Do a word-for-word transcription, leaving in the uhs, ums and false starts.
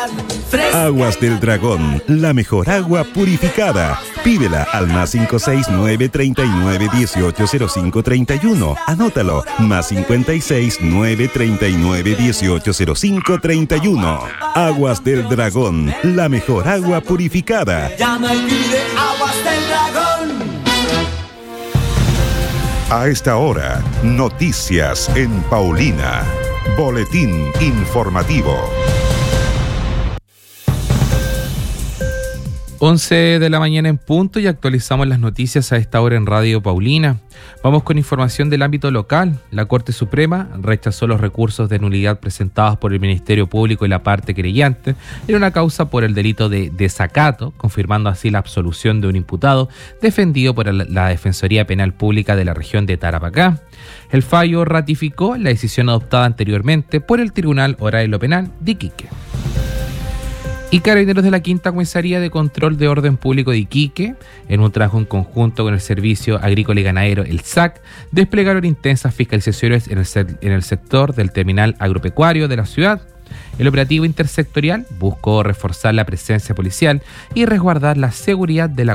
Aguas del Dragón, la mejor agua purificada. Pídela al más cinco seis nueve, treinta y nueve, dieciocho, cero cinco, treinta y uno. Anótalo, más cincuenta y seis nueve, treinta y nueve, dieciocho, cero cinco, treinta y uno. Aguas del Dragón, la mejor agua purificada. Llama y pide Aguas del Dragón. A esta hora, noticias en Paulina. Boletín informativo. once de la mañana en punto y actualizamos las noticias a esta hora en Radio Paulina. Vamos con información del ámbito local. La Corte Suprema rechazó los recursos de nulidad presentados por el Ministerio Público y la parte querellante en una causa por el delito de desacato, confirmando así la absolución de un imputado defendido por la Defensoría Penal Pública de la región de Tarapacá. El fallo ratificó la decisión adoptada anteriormente por el Tribunal Oral y Penal de Iquique. Y Carabineros de la Quinta Comisaría de Control de Orden Público de Iquique, en un trabajo en conjunto con el Servicio Agrícola y Ganadero, el S A C, desplegaron intensas fiscalizaciones en el, se- en el sector del terminal agropecuario de la ciudad. El operativo intersectorial buscó reforzar la presencia policial y resguardar la seguridad de la